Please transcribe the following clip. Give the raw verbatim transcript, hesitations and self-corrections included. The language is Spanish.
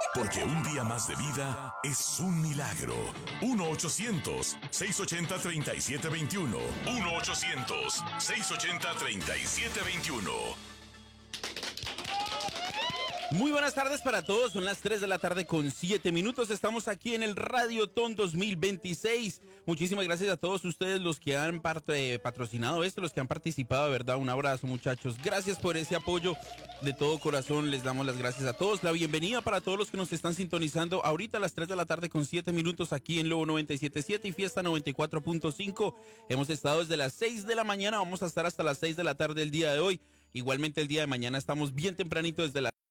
Porque un día más de vida es un milagro. uno ochocientos, seiscientos ochenta, treinta y siete veintiuno. uno ochocientos, seiscientos ochenta, treinta y siete veintiuno. Muy buenas tardes para todos, son las tres de la tarde con siete minutos, estamos aquí en el Radiotón dos mil veintiséis. Muchísimas gracias a todos ustedes los que han parte, patrocinado esto, los que han participado, de verdad, un abrazo muchachos, gracias por ese apoyo, de todo corazón les damos las gracias a todos, la bienvenida para todos los que nos están sintonizando ahorita a las tres de la tarde con siete minutos aquí en Lobo noventa y siete punto siete y Fiesta noventa y cuatro punto cinco. Hemos estado desde las seis de la mañana, vamos a estar hasta las seis de la tarde el día de hoy, igualmente el día de mañana estamos bien tempranito desde las